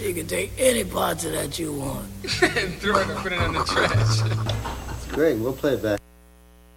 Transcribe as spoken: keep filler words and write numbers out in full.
You can take any parts of that you want. And throw it and put it in the trash. Great, we'll play it back.